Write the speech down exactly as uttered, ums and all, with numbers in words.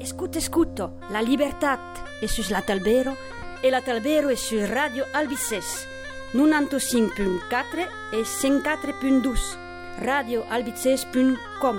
Escuta, escuta, la Libertat è sus la Talbero e la Talbero è su Radio Albices novantacinque punt quatre e cent quatre punt dos radio albices punt com.